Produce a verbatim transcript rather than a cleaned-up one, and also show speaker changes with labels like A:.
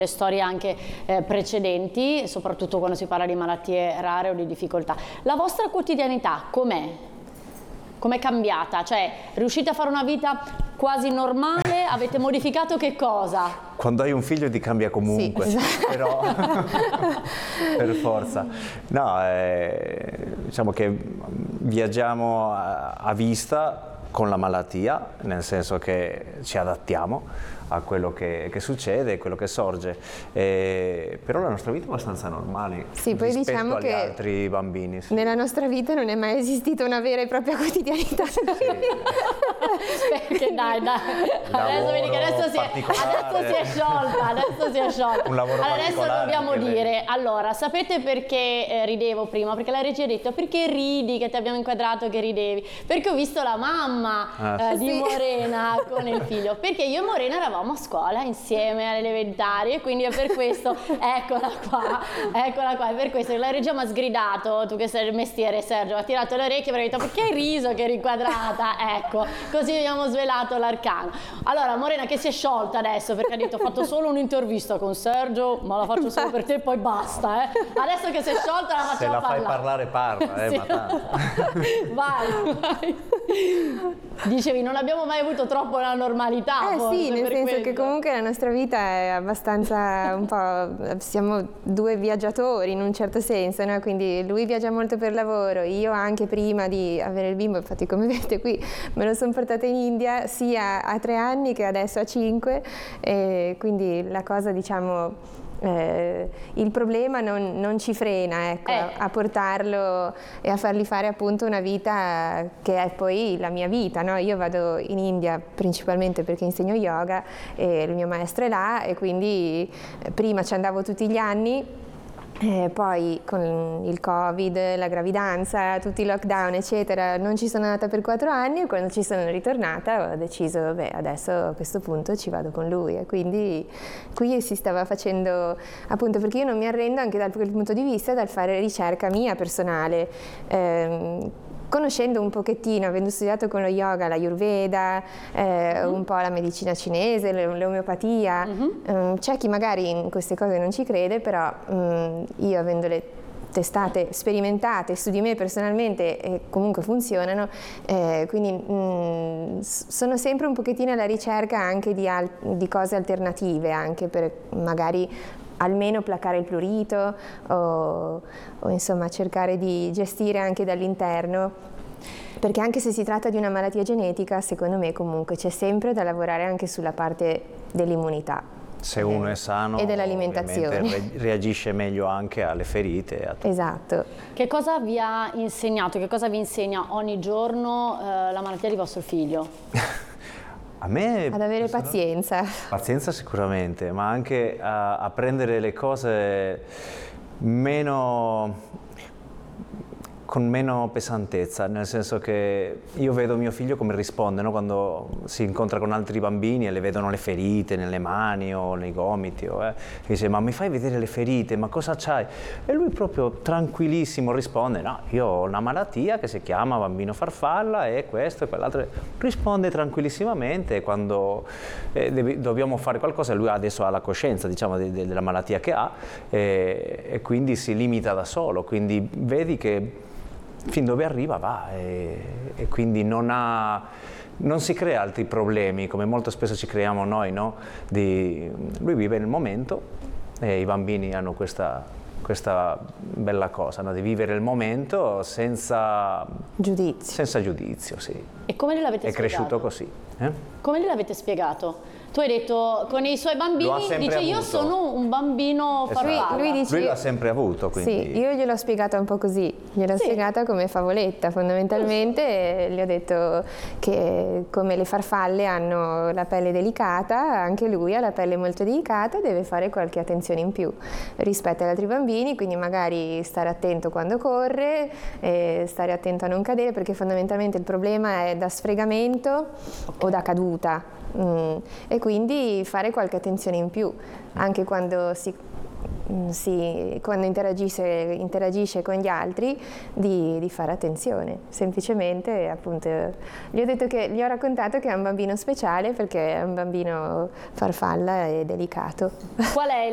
A: Le storie anche eh, precedenti, soprattutto quando si parla di malattie rare o di difficoltà. La vostra quotidianità com'è? Com'è cambiata? Cioè, riuscite a fare una vita quasi normale? Avete modificato che cosa?
B: Quando hai un figlio ti cambia comunque,
A: Sì, esatto.
B: però per forza. No, eh, diciamo che viaggiamo a, a vista con la malattia, nel senso che ci adattiamo a quello che, che succede, quello che sorge, eh, però la nostra vita è abbastanza normale,
C: sì, poi
B: rispetto
C: diciamo
B: agli
C: che
B: altri bambini. Sì.
C: Nella nostra vita non è mai esistita una vera e propria quotidianità.
B: Sì.
A: Perché dai, dai, adesso vedi che adesso si, è, adesso si è sciolta, adesso si è sciolta.
B: Un lavoro
A: allora, adesso dobbiamo dire,
B: vedi.
A: allora, sapete perché eh, ridevo prima? Perché la regia ha detto, perché ridi, che ti abbiamo inquadrato che ridevi? Perché ho visto la mamma
B: ah,
A: eh,
B: sì.
A: di Morena con il figlio, perché io e Morena eravamo a scuola insieme alle elementari e quindi è per questo, eccola qua, eccola qua, è per questo che la regia mi ha sgridato, tu che sei il mestiere Sergio, ha tirato le orecchie perché ha detto perché hai riso che eri inquadrata, ecco, così abbiamo svelato l'arcano. Allora Morena che si è sciolta adesso perché ha detto ho fatto solo un'intervista con Sergio, ma la faccio solo per te e poi basta, eh. Adesso che si è sciolta la facciamo
B: parlare. Se la
A: parlare.
B: fai parlare parla, eh,
A: sì.
B: ma tanto.
A: Vai, vai. Dicevi, non abbiamo mai avuto troppo la normalità.
C: Eh
A: forse,
C: sì, nel
A: per
C: senso
A: quello.
C: che comunque la nostra vita è abbastanza un po', siamo due viaggiatori in un certo senso, no? Quindi lui viaggia molto per lavoro, io anche prima di avere il bimbo, infatti come vedete qui me lo sono portata in India sia a tre anni che adesso a cinque, e quindi la cosa diciamo... Eh, il problema non, non ci frena, ecco,
A: eh.
C: a, a portarlo e a fargli fare appunto una vita che è poi la mia vita, no? Io vado in India principalmente perché insegno yoga e il mio maestro è là e quindi eh, prima ci andavo tutti gli anni. Eh, poi con il Covid, la gravidanza, tutti i lockdown eccetera non ci sono andata per quattro anni e quando ci sono ritornata ho deciso beh adesso a questo punto ci vado con lui e quindi qui si stava facendo appunto perché io non mi arrendo anche dal quel punto di vista dal fare ricerca mia personale. Eh, Conoscendo un pochettino, avendo studiato con lo yoga, l'ayurveda, eh, mm. un po' la medicina cinese, l'omeopatia, mm-hmm. um, c'è chi magari in queste cose non ci crede, però um, io avendole testate, sperimentate su di me personalmente e comunque funzionano, eh, quindi mh, sono sempre un pochettino alla ricerca anche di, al di cose alternative, anche per magari almeno placare il prurito o, o insomma cercare di gestire anche dall'interno, perché anche se si tratta di una malattia genetica, secondo me comunque c'è sempre da lavorare anche sulla parte dell'immunità.
B: Se uno è sano
C: e dell'alimentazione
B: reagisce meglio anche alle ferite. A
C: esatto.
A: Che cosa vi ha insegnato, che cosa vi insegna ogni giorno eh, la malattia di vostro figlio?
B: A me
C: ad avere pazienza.
B: Pazienza sicuramente, ma anche a, a prendere le cose meno, con meno pesantezza, nel senso che io vedo mio figlio come risponde, no? Quando si incontra con altri bambini e le vedono le ferite nelle mani o nei gomiti, o, eh, dice ma mi fai vedere le ferite, ma cosa c'hai? E lui proprio tranquillissimo risponde no, io ho una malattia che si chiama bambino farfalla e questo e quell'altro, risponde tranquillissimamente e quando eh, devi, dobbiamo fare qualcosa lui adesso ha la coscienza diciamo de, de, della malattia che ha e, e quindi si limita da solo, quindi vedi che fin dove arriva va e, e quindi non, ha, non si crea altri problemi come molto spesso ci creiamo noi, no? Di, lui vive nel momento e i bambini hanno questa, questa bella cosa, no? Di vivere il momento senza
C: giudizio,
B: senza giudizio sì.
A: E come gliel'avete spiegato?
B: È cresciuto così. Eh?
A: Come gliel'avete spiegato? Tu hai detto con i suoi bambini, dice
B: avuto.
A: io sono un bambino farfalla.
C: Lui, lui, dice,
B: lui l'ha sempre avuto, quindi...
C: Sì, io gliel'ho spiegata un po' così, gliel'ho sì. spiegata come favoletta fondamentalmente, gli ho detto che come le farfalle hanno la pelle delicata, anche lui ha la pelle molto delicata e deve fare qualche attenzione in più rispetto agli altri bambini, quindi magari stare attento quando corre, e stare attento a non cadere, perché fondamentalmente il problema è da sfregamento okay. o da caduta. Mm. E quindi fare qualche attenzione in più anche quando si, si quando interagisce, interagisce con gli altri di, di fare attenzione semplicemente appunto gli ho detto che gli ho raccontato che è un bambino speciale perché è un bambino farfalla e delicato.
A: Qual è